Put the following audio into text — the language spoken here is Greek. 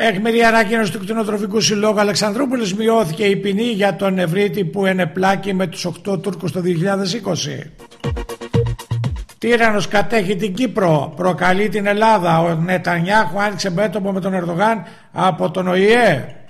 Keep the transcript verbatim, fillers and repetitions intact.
Εκμηρή ανακοίνωση του Κτηνοτροφικού Συλλόγου Αλεξανδρούπολης, μειώθηκε η ποινή για τον Ευρύτη που ενεπλάκη με τους οκτώ Τούρκους το δύο χιλιάδες είκοσι. Τύραννος κατέχει την Κύπρο, προκαλεί την Ελλάδα. Ο Νετανιάχου άνοιξε μέτωπο με τον Ερντογάν από τον Ο Η Ε.